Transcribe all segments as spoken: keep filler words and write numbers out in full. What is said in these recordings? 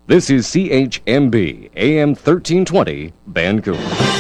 This is C H M B A M thirteen twenty Vancouver。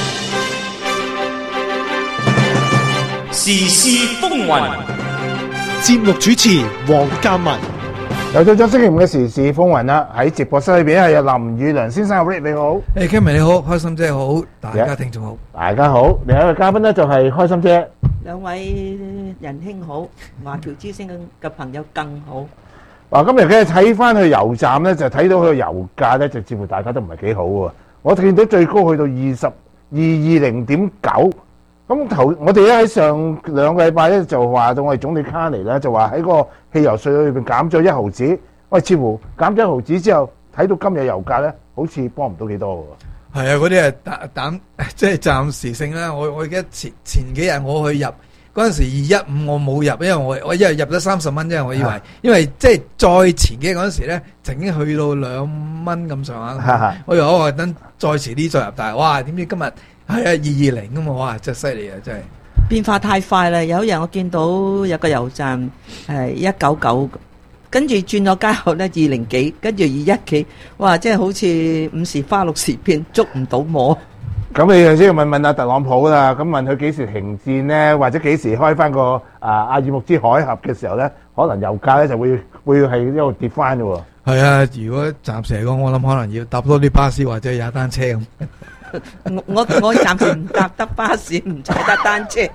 時事風雲， 節目主持黃鑑文。 又到咗星期五嘅時事風雲啦，喺直播室裏邊係有林宇良先生 ，Rick 你好， 誒 Kevin 你好，開心姐好，大家聽眾好， 大家好。另一個嘉賓咧就係開心姐， 兩位仁兄好，華僑之星嘅朋友更好。 嗱，今日嘅睇翻去油站咧，就睇到佢個油價咧，就似乎大家都唔係幾好喎。我見到最高去到二十二二零點九。咁頭我哋咧喺上兩個禮拜咧就話到我哋總理卡尼咧就話喺個汽油稅裏邊減咗一毫子，喂，似乎減咗一毫子之後，睇到今日油價咧好似幫唔到幾多喎。 係啊，嗰啲係膽膽即係暫時性啦。我我記得前前幾日我去入嗰陣時二一五我冇入，因為我我一日入咗三十蚊啫，我以為，因為即係再前幾日嗰陣時咧曾經去到兩蚊咁上下，我以為我等再遲啲再入，但係哇點知今日係啊，二二零啊嘛，哇真係犀利啊，真係變化太快啦！有一日我見到有個油站係一九九，跟住轉咗街後咧二零幾，跟住二一幾，哇！即係好似五時花六時變，捉唔到摸。 咁你就先要問問阿特朗普啦，咁問佢幾時停戰咧，或者幾時開翻個啊阿爾木茲海峽嘅時候咧，可能油價咧就會會係一路跌翻嘅喎。 係啊，如果暫時嚟講，我諗可能要搭多啲巴士或者踩單車咁。 我我我暫時唔搭得巴士，唔踩得單車。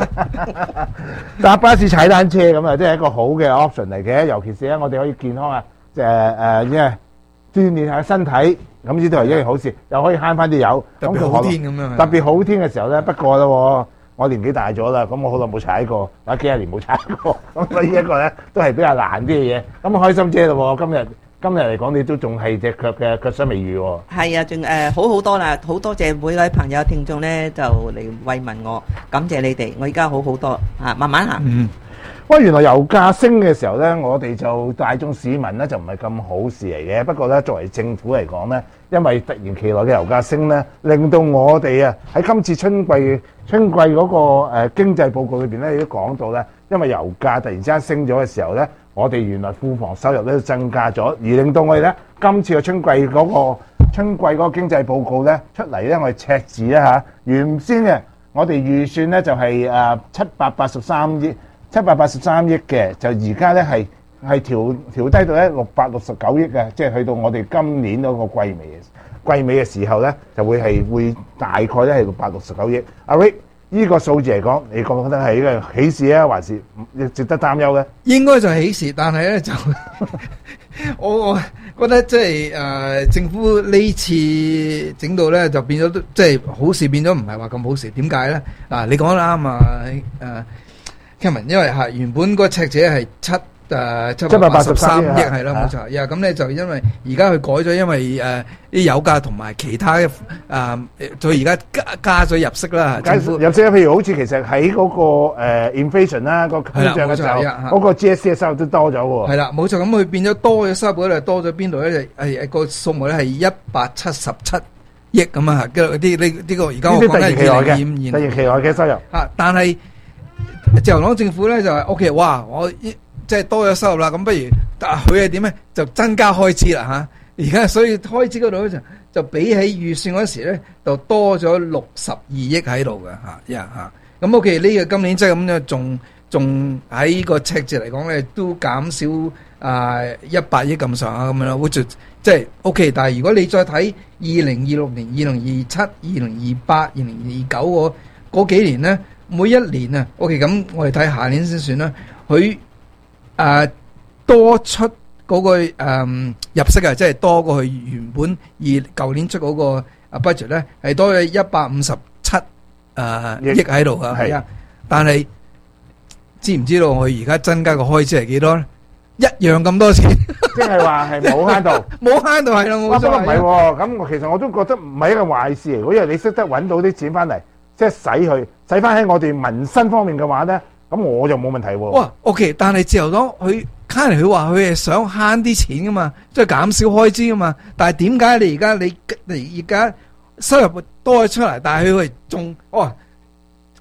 搭巴士踩單車咁啊，即係一個好嘅 option 嚟嘅，尤其是咧我哋可以健康啊，誒誒，即係鍛鍊下身體，咁呢都係一件好事，又可以慳翻啲油。 特別好天咁樣。 特別好天嘅時候咧，不過咧，我年紀大咗啦，咁我好耐冇踩過，有幾廿年冇踩過，咁所以一個咧都係比較難啲嘅嘢。咁開心姐咯，今日。今日嚟講，你都仲係隻腳嘅腳傷未愈喎。 係啊，仲誒好好多啦，好多謝每位朋友聽眾咧，就嚟慰問我，感謝你哋，我而家好好多啊，慢慢行。 嗯，喂，原來油價升嘅時候咧，我哋就大眾市民咧就唔係咁好事嚟嘅。不過咧，作為政府嚟講咧，因為突然其來嘅油價升咧，令到我哋啊喺今次春季春季嗰個誒經濟報告裏邊咧，亦都講到咧，因為油價突然之間升咗嘅時候咧。我哋原來庫房收入咧都增加咗，而令到我哋咧今次嘅春季嗰個春季嗰個經濟報告咧出嚟咧，我哋赤字咧嚇，原先嘅我哋預算咧就係誒七百八十三億，七百八十三億嘅，就而家咧係係調調低到咧六百六十九億嘅，即係去到我哋今年嗰個季尾嘅季尾嘅時候咧，就會係會大概咧係六百六十九億。阿 Rick。呢個數字嚟講，你覺唔覺得係一個喜事啊，還是值得擔憂咧？ 應該就係喜事，但係咧就我我覺得即係誒政府呢次整到咧就變咗即係好事變咗唔係話咁好事，點解咧？嗱，你講得啱啊，誒 Kevin，因為係原本個赤字係七。誒七百八十三億係啦，冇錯。呀咁咧就因為而家佢改咗，因為誒啲油價同埋其他嘅誒，佢而家加加咗入息啦。政府入息譬如好似其實喺嗰個誒 inflation 啦，個通脹嘅時候，嗰個 G S C 嘅收入都多咗喎。 係啦，冇錯。咁佢變咗多咗收入咧，多咗邊度咧？係個數目咧係一百七十七億咁啊！跟住啲呢呢個而家我講緊係二零二五年突然期內嘅收入。 啊，但係自由黨政府咧就係 OK， 哇！我即係多咗收入啦，咁不如佢係點咧？就增加開支啦嚇！而家所以開支嗰度咧就就比起預算嗰時咧，就多咗六十二億喺度嘅嚇呀嚇！咁 OK，呢個今年即係咁樣，仲仲喺個赤字嚟講咧，都減少啊一百億咁上下咁樣咯。會即係 OK，但係如果你再睇二零二六年、二零二七、二零二八、二零二九嗰嗰幾年咧，每一年啊 OK， 咁我哋睇下年先算啦，佢。誒、呃、多出嗰、那個誒、呃、入息啊，即係多過佢原本而舊年出嗰個 budget 咧，係多咗一百五十七誒億喺度啊，係啊，但係知唔知道佢而家增加個開支係幾多咧？一樣咁多錢， 即係話係冇慳到， 冇慳到係啦，冇錯。 不過唔係喎，咁我其實我都覺得唔係一個壞事嚟，因為你識得揾到啲錢翻嚟，即係使去使翻喺我哋民生方面嘅話咧。咁我就冇問題喎。 哇 ，OK， 但係自由黨佢卡尼佢話佢係想慳啲錢噶嘛，即係減少開支噶嘛。但係點解你而家你你而家收入多咗出嚟，但係佢係仲哇，即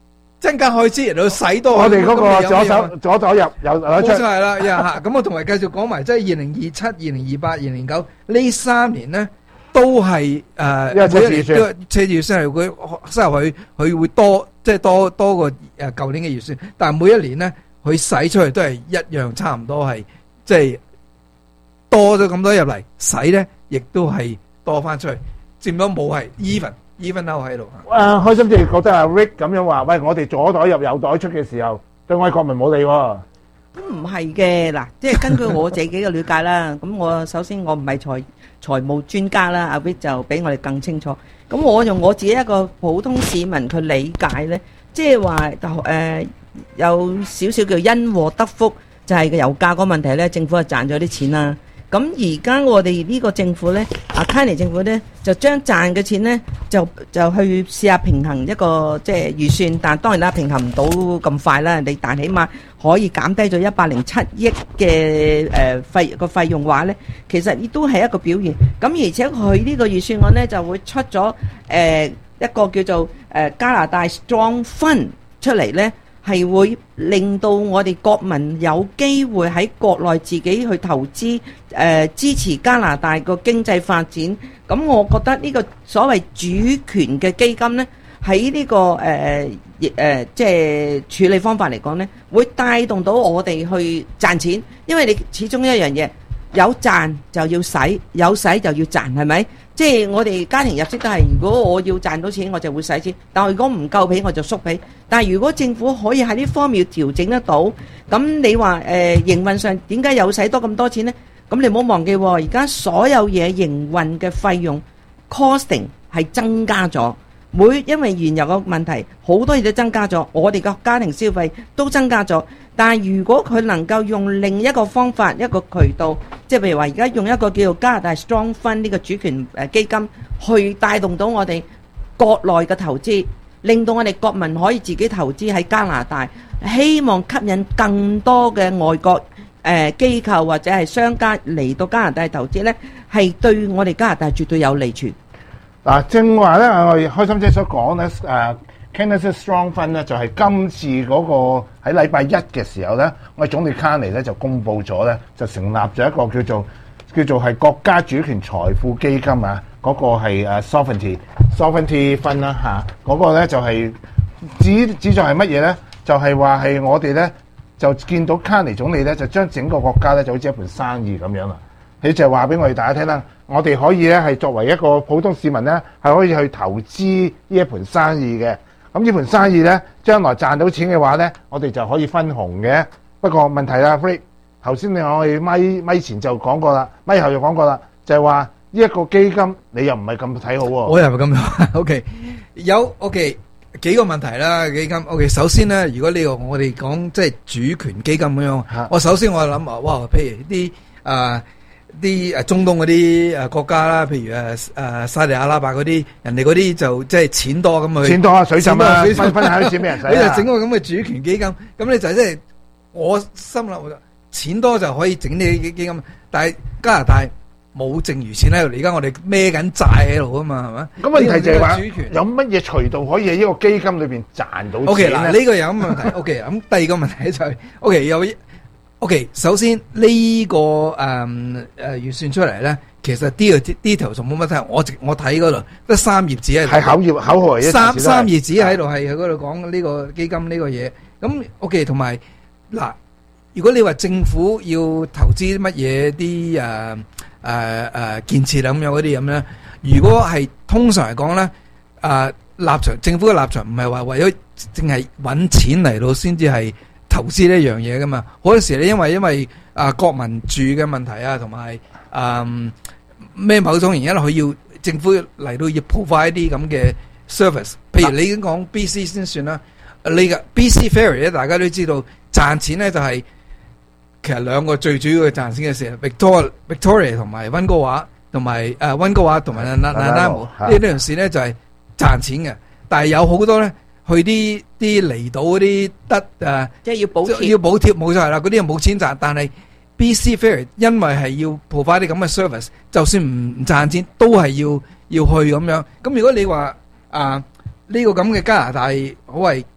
增加開支嚟到使多。 我哋嗰個左手左左入右左出。 冇錯係啦，呀咁我同埋繼續講埋，即係二零二七、二零二八、二零二九呢三年咧，都係誒因為赤字預算， 赤字預算係佢收入佢佢會多，即係多多過誒舊年嘅預算，但係每一年咧，佢使出去都係一樣，差唔多係即係多咗咁多入嚟，使咧亦都係多翻出去，佔咗冇係 even even out 喺度。 誒開心姐覺得阿 Rick 咁樣話，喂，我哋左袋入右袋出嘅時候，對我哋國民冇利喎。 咁唔係嘅，嗱，即係根據我自己嘅了解啦。咁我首先我唔係財財務專家啦，阿 Vic 就比我哋更清楚。咁我用我自己一個普通市民去理解咧，即係話誒有少少叫因禍得福，就係個油價嗰個問題咧，政府係賺咗啲錢啦。咁而家我哋呢個政府咧，阿卡尼政府咧，就將賺嘅錢咧，就就去試下平衡一個即係預算，但當然啦，平衡唔到咁快啦。你但起碼可以減低咗一百零七億嘅誒費個費用話咧，其實亦都係一個表現。咁而且佢呢個預算案咧就會出咗誒、呃、一個叫做誒、呃、加拿大 Strong Fund 出嚟咧。係會令到我哋國民有機會喺國內自己去投資，誒、呃、支持加拿大個經濟發展。咁我覺得呢個所謂主權嘅基金呢，喺呢、這個誒誒、呃、即係處理方法嚟講呢，會帶動到我哋去賺錢。因為你始終一樣嘢，有賺就要使，有使就要賺，係咪？即係我哋家庭入息都係，如果我要賺到錢，我就會使錢；但係如果唔夠皮，我就縮皮。但係如果政府可以喺呢方面調整得到，咁你話誒、呃、營運上點解有使多咁多錢呢？咁你唔好忘記，而家所有嘢營運嘅費用 costing 係增加咗，每因為原油嘅問題，好多嘢都增加咗，我哋嘅家庭消費都增加咗。但係如果佢能夠用另一個方法、一個渠道，即係譬如話而家用一個叫做加拿大 Strong Fund 呢個主權誒基金，去帶動到我哋國內嘅投資，令到我哋國民可以自己投資喺加拿大，希望吸引更多嘅外國誒機構或者係商家嚟到加拿大投資呢，係對我哋加拿大絕對有利處。 嗱，正話咧，我哋開心姐所講咧，誒 Canada Strong Fund 咧，就係今次嗰個喺禮拜一嘅時候咧，我哋總理卡尼咧就公布咗咧，就成立咗一個叫做叫做係國家主權財富基金啊，嗰、那個係誒 Sovereignty Sovereignty Fund 啦嚇，嗰個咧就係指指在係乜嘢咧？就係話係我哋咧就見到卡尼總理咧就將整個國家咧就好似一盤生意咁樣啦。佢就話俾我哋大家聽啦，我哋可以咧係作為一個普通市民咧係可以去投資呢一盤生意嘅。咁呢盤生意咧將來賺到錢嘅話咧，我哋就可以分紅嘅。不過問題啦 Frank 頭先你我哋咪咪前就講過啦，咪後又講過啦，就係話呢一個基金你又唔係咁睇好喎。 我又唔係咁睇。OK，有 OK 幾個問題啦，基金 OK。首先咧，如果呢個我哋講即係主權基金咁樣，我首先我諗啊，哇，譬如啲啊。啲誒中東嗰啲誒國家啦，譬如誒誒沙地阿拉伯嗰啲，人哋嗰啲就即係錢多咁去， 錢多啊，水浸啊，分分下啲錢俾人使啊。 你就整個咁嘅主權基金，咁你就即係我心諗，錢多就可以整呢啲基金，但係加拿大冇剩餘錢喺度，而家我哋孭緊債喺度啊嘛，係嘛？咁問題就係話有乜嘢渠道可以喺呢個基金裏邊賺到錢咧？ OK 嗱，呢個有咁問題。OK，咁第二個問題就係 OK 有。OK， 首先呢、這個誒誒預算出嚟咧，其實啲個 detail 就冇乜睇，我我睇嗰度得三頁紙喺度， 係口頁口號嚟嘅， 三三頁紙喺度係喺嗰度講呢個基金呢個嘢。咁 OK， 同埋嗱，如果你話政府要投資乜嘢啲誒誒誒建設啊咁樣嗰啲咁咧，如果係通常嚟講咧，誒、呃、立場政府嘅立場唔係話為咗淨係揾錢嚟到先至係投資呢一樣嘢噶嘛，好多時你因為因為啊國民住嘅問題啊，同埋誒咩某種原因，佢要政府嚟到要 provide 一啲咁嘅 service。譬如你已經講 B C 先算啦，你嘅 B C Ferry 咧，大家都知道賺錢咧就係、是、其實兩個最主要嘅賺錢嘅事 ，Victoria Victoria 同埋溫哥華，同埋誒溫哥華同埋 Nanaimo 呢呢條線咧就係賺錢嘅，但係有好多咧。去啲啲離島嗰啲得誒， 即係要補貼， 要補貼冇錯係啦，嗰啲又冇錢賺。但係 B C Ferry 因為係要 provide 啲咁嘅 service，就算唔唔賺錢都係要要去咁樣。咁如果你話啊呢個咁嘅加拿大好係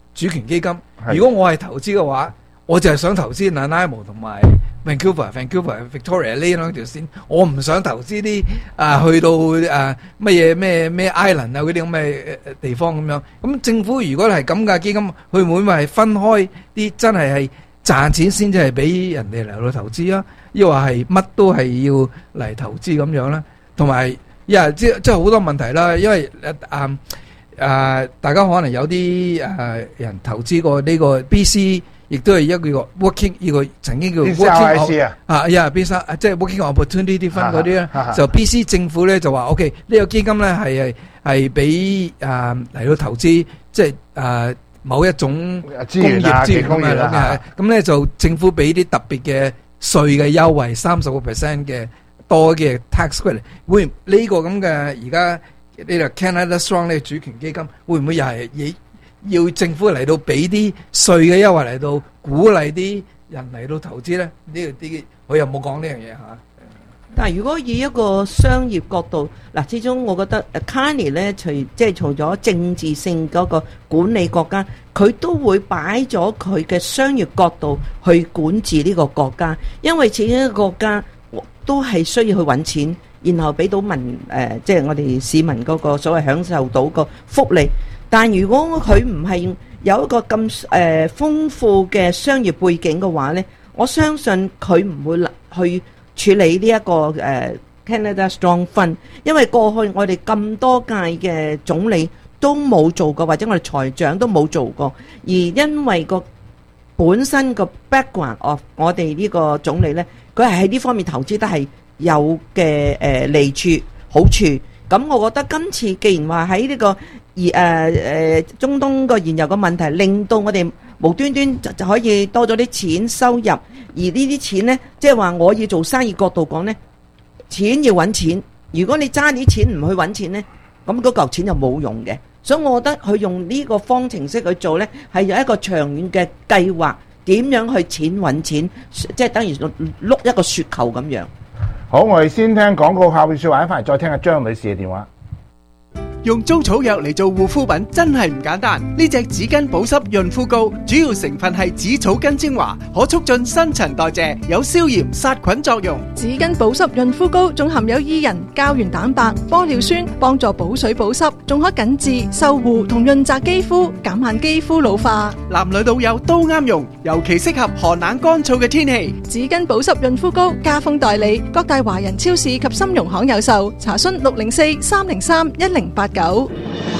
主權基金。 係如果我係投資嘅話，我就係想投資 Nanaimo 同埋 Vancouver、Vancouver、Victoria 呢兩條線，我唔想投資啲啊去到啊乜嘢咩咩 Island 啊嗰啲咁嘅地方咁樣。咁政府如果係咁嘅基金，佢會唔會係分開啲真係係賺錢先至係俾人哋嚟到投資啊？抑或係乜都係要嚟投資咁樣咧？同埋，因為即即係好多問題啦，因為誒啊誒，大家可能有啲誒人投資過呢個 B C。亦都係一個 working 呢個曾經叫 working 啊， 啊，呀 B C 即係 working opportunity fund 嗰啲咧，就 B C 政府咧就話 OK 呢個基金咧係係係俾誒嚟到投資，即係誒某一種工業資源咁樣，咁咧就政府俾啲特別嘅稅嘅優惠，三十個 percent 嘅多嘅 tax credit，會呢個咁嘅而家呢個 Canada Strong 呢個主權基金會唔會又係以？要政府嚟到俾啲稅嘅優惠嚟到鼓勵啲人嚟到投資咧，呢個啲佢又冇講呢樣嘢嚇。 但係如果以一個商業角度，嗱，始終我覺得 Carney 咧，除即係除咗政治性嗰個管理國家，佢都會擺咗佢嘅商業角度去管治呢個國家，因為始終一個國家都係需要去揾錢，然後俾到民誒、呃，即係我哋市民嗰個所謂享受到個福利。但如果佢唔係有一個咁誒、呃、豐富嘅商業背景嘅話呢，我相信佢唔會去處理呢、這、一個誒、呃、Canada Strong Fund，因為過去我哋咁多屆嘅總理都冇做過，或者我哋財長都冇做過，而因為個本身個 background of 我哋呢個總理呢，佢係喺呢方面投資得係有嘅誒、呃、利處好處。咁我覺得今次既然話喺呢個而誒誒中東個原油嘅問題，令到我哋無端端就就可以多咗啲錢收入，而呢啲錢呢，即係話我要做生意角度講呢，錢要揾錢。如果你揸啲錢唔去揾錢呢，咁嗰嚿錢就冇用嘅。所以我覺得佢用呢個方程式去做呢，係有一個長遠嘅計劃，點樣去錢揾錢，即係等於碌一個雪球咁樣。 好，我哋先聽廣告，下邊說話翻嚟再聽下張女士嘅電話。 用中草藥嚟做護膚品真係唔簡單。呢隻紙巾保濕潤膚膏主要成分係紫草根精華，可促進新陳代謝，有消炎殺菌作用。 紙巾保濕潤膚膏仲含有伊人、膠原蛋白、玻尿酸，幫助補水保濕，仲可緊緻、修護同潤澤肌膚，減慢肌膚老化。 男女老幼都啱用，尤其適合寒冷乾燥嘅天氣。 紙巾保濕潤膚膏家豐代理，各大華人超市及金融行有售。查詢六零四三零三一零八九。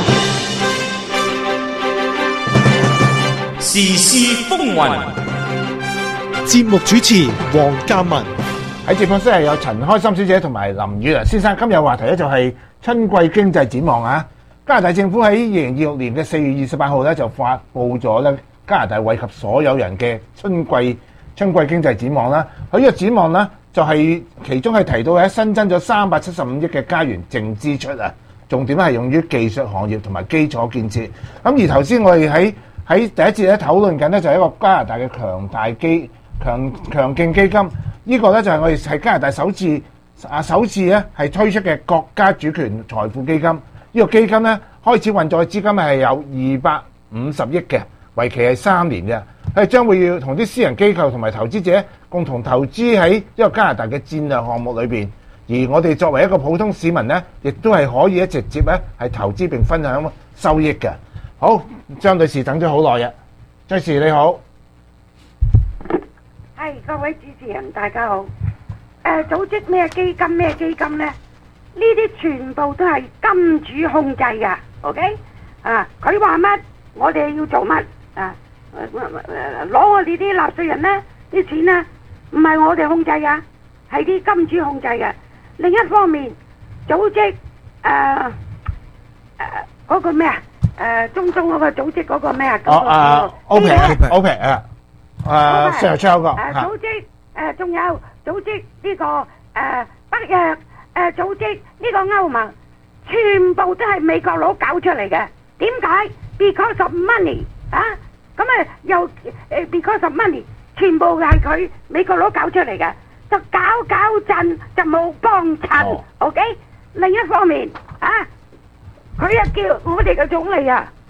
時事風雲， 節目主持黃嘉文。 喺直播室係有陳開心小姐同埋林宇良先生。今日話題咧就係春季經濟展望啊！加拿大政府喺二零二六年嘅四月二十八號咧就發布咗咧加拿大惠及所有人嘅春季春季經濟展望啦。佢呢個展望咧就係其中係提到喺新增咗三百七十五億嘅加元淨支出啊！重點係用於技術行業同埋基礎建設。咁而頭先我哋喺喺第一節咧討論緊咧就係一個加拿大嘅強大基強強勁基金。呢個咧就係我哋係加拿大首次啊首次咧係推出嘅國家主權財富基金。呢個基金咧開始運作嘅資金係有二百五十億嘅，為期係三年嘅。佢將會要同啲私人機構同埋投資者共同投資喺一個加拿大嘅戰略項目裏邊。而我哋作為一個普通市民咧，亦都係可以一直接咧係投資並分享收益嘅。好，張女士等咗好耐啊，張女士你好， 係各位主持人大家好。誒、呃，組織咩基金咩基金咧？呢啲全部都係金主控制㗎 ，OK？啊，佢話乜，我哋要做乜啊？攞我哋啲納稅人咧啲錢咧，唔係我哋控制㗎，係啲金主控制嘅。另一方面，組織誒誒嗰個咩啊？誒中東嗰個組織嗰個咩啊？ 哦啊，OPEC，OPEC 啊，誒上出嗰個。 誒組織誒仲有組織呢個誒北約誒組織呢個歐盟，全部都係美國佬搞出嚟嘅。點解 ？Because of money 啊！咁啊又誒 because of money，全部係佢美國佬搞出嚟嘅。就搞搞震就冇幫襯、哦、，OK？另一方面啊，佢一叫我哋嘅總理啊，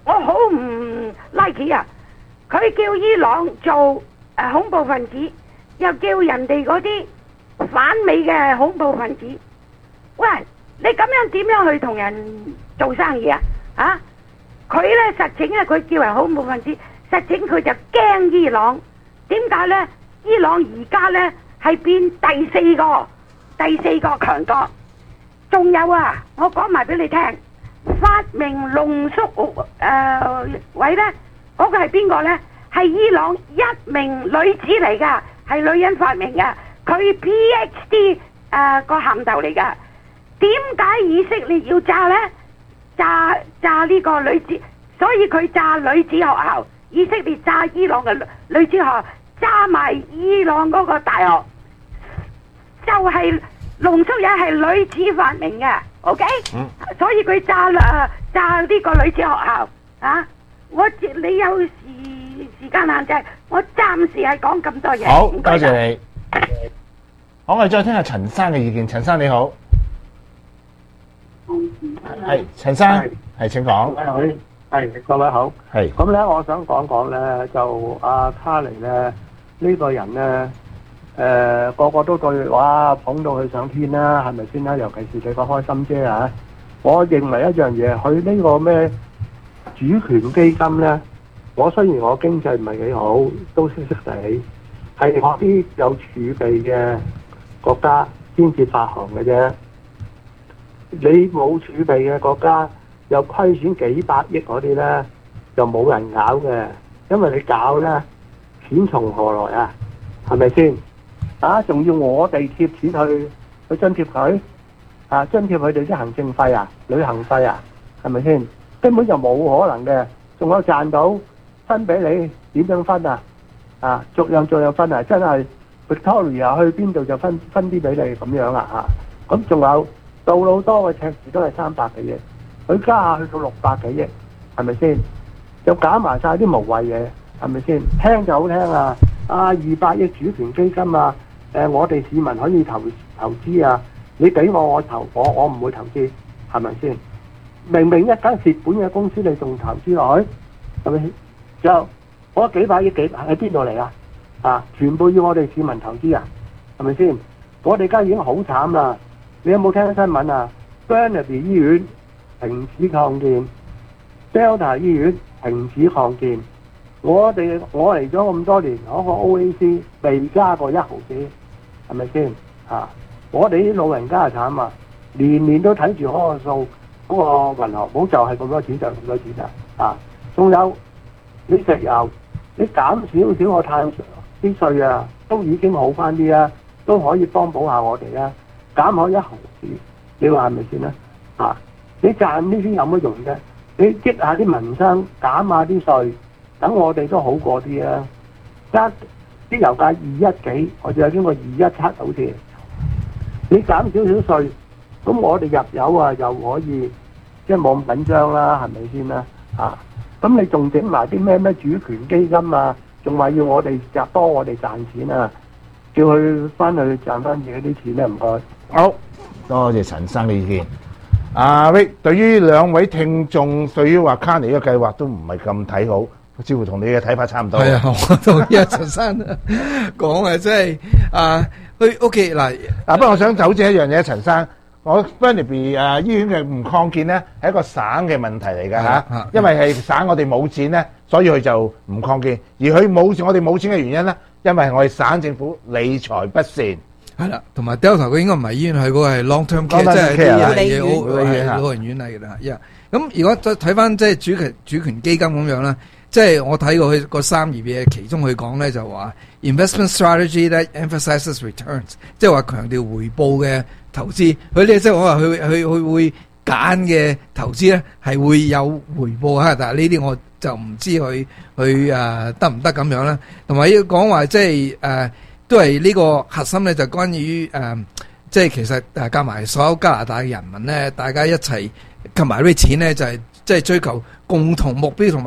我好唔 like 啊！佢叫伊朗做誒、呃、恐怖分子，又叫人哋嗰啲反美嘅恐怖分子。喂，你咁樣點樣去同人做生意啊？啊！佢咧實情咧，佢叫為恐怖分子，實情佢就驚伊朗。點解咧？伊朗而家咧係變第四個第四個強國。仲有啊，我講埋俾你聽，發明濃縮誒位咧，嗰、那個係邊個咧？係伊朗一名女子嚟噶，係女人發明噶，佢 P H D 誒、呃、個銜頭嚟噶。點解以色列要炸咧？炸炸呢個女子，所以佢炸女子學校。以色列炸伊朗嘅女子學校，炸埋伊朗嗰個大學，就係、是。濃縮嘢係女子發明嘅 ，OK？、嗯、所以佢炸啦，炸呢個女子學校啊！我你有時時間限制，我暫時係講咁多嘢。 好，多謝你。好，我哋再聽下陳生嘅意見。陳生你好，係陳生，係請講。 各位係各位好， 係咁咧，我想講講咧，就阿卡尼咧呢、呢個人咧。誒、呃、個個都對哇捧到佢上天啦，係咪先啦？尤其是你個開心姐啊！我認為一樣嘢，佢呢個咩主權基金咧，我雖然我經濟唔係幾好，都識識地係我啲有儲備嘅國家先至發行嘅啫。你冇儲備嘅國家又虧損幾百億嗰啲咧，就冇人搞嘅，因為你搞咧，錢從何來啊？係咪先？啊！仲要我哋貼錢去去津貼佢啊？津貼佢哋啲行政費啊、旅行費啊，係咪先？根本就冇可能嘅。仲有賺到分俾你，點樣分啊？啊，逐樣逐樣分啊！真係 Victoria 去邊度就分分啲俾你咁樣啊！嚇咁仲有杜魯多嘅赤字都係三百幾億，佢加下去到六百幾億，係咪先？就減埋晒啲無謂嘢，係咪先？聽就好聽啊！啊，二百億主權基金啊！誒、呃，我哋市民可以投投資啊！你俾我，我投我我唔會投資，係咪先？明明一間蝕本嘅公司，你仲投資落去，係咪？就嗰幾百億幾喺邊度嚟啊？啊，全部要我哋市民投資啊，係咪先？我哋而家已經好慘啦！你有冇聽新聞啊 ？Burnaby 醫院停止擴建 ，Delta 醫院停止擴建。我哋我嚟咗咁多年，嗰、那個 O A C 未加過一毫子，係咪先？啊！我哋啲老人家係慘啊，年年都睇住嗰個數，嗰、那個銀行簿就係咁多錢就咁多錢啦！啊！仲有你石油，你減少少個碳啲稅啊，都已經好翻啲啦，都可以幫補下我哋啦。減開一毫子，你話係咪先啦？啊！你賺呢啲有乜用啫？你激下啲民生，減下啲稅。等我哋都好過啲啊！加啲油價二一幾，我仲有經過二一七好似。你減少少稅，咁我哋入油啊又可以即係冇咁緊張啦，係咪先啦？啊！咁你仲整埋啲咩咩主權基金啊？仲話要我哋就幫我哋賺錢啊？叫佢翻去賺翻自己啲錢咧，唔該。 好，多謝陳生嘅意見。阿 Vic 對於兩位聽眾對於話卡尼嘅計劃都唔係咁睇好。似乎同你嘅睇法差唔多。 係啊，我同意阿陳生講啊，即係啊，去 OK 嗱， 嗱，不過我想糾正一樣嘢，陳生，我 Burnaby 誒醫院嘅唔擴建咧，係一個省嘅問題嚟㗎嚇，因為係省我哋冇錢咧，所以佢就唔擴建，而佢冇我哋冇錢嘅原因咧，因為我哋省政府理財不善。 係啦，同埋 Delta 佢應該唔係醫院，係嗰個係 long term care，即係啲嘢老人院嚟㗎啦。咁如果再睇翻即係主權主權基金咁樣啦。即係我睇過佢個三頁嘢，其中佢講咧就話 investment strategy that emphasizes returns， 即係話強調回報嘅投資。佢呢即係我話佢佢佢會揀嘅投資咧係會有回報嚇，但係呢啲我就唔知佢佢誒得唔得咁樣啦。同埋要講話即係誒都係呢個核心咧，就關於誒即係其實誒加埋所有加拿大嘅人民咧，大家一齊夾埋啲錢咧就係即係追求共同目標同埋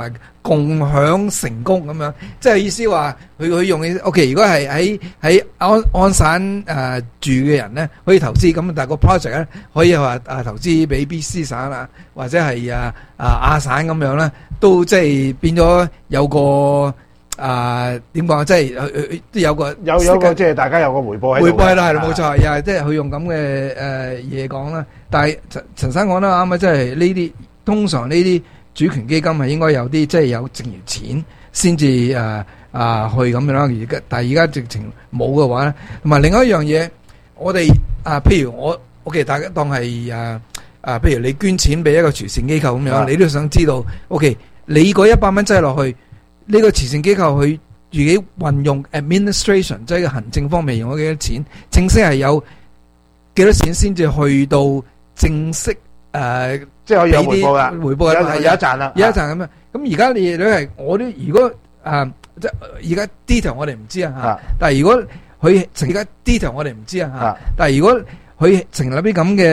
共享成功咁樣，即係意思話佢佢用嘅 OK。如果係喺喺安安省誒、呃、住嘅人咧，可以投資咁，但係個 project 咧可以話啊投資俾 B C 省啦，或者係啊啊亞省咁樣咧，都即係變咗有個啊點講啊，即係佢都有個有有個即係大家有個回報喺度。 回報係啦，係啦，冇錯，又係即係佢用咁嘅誒嘢講啦。但係陳陳生講得啱啊，即係呢啲通常呢啲主權基金係應該有啲即係有剩餘錢先至誒啊去咁樣啦。而家但係而家直情冇嘅話咧，同埋另外一樣嘢，我哋啊譬如我 OK， 大家當係誒啊，譬如你捐錢俾一個慈善機構咁樣，你都想知道 OK， 你嗰一百蚊擠落去呢個慈善機構佢自己運用 administration 即係行政方面用咗幾多錢，正式係有幾多錢先至去到正式誒。 即係可以有回報啦， 回報係有一賺啦， 有一賺咁樣。咁而家你都係我都如果誒即係而家 detail 我哋唔知啊嚇，但係如果佢成而家 detail 我哋唔知啊嚇，但係如果佢成立啲咁嘅。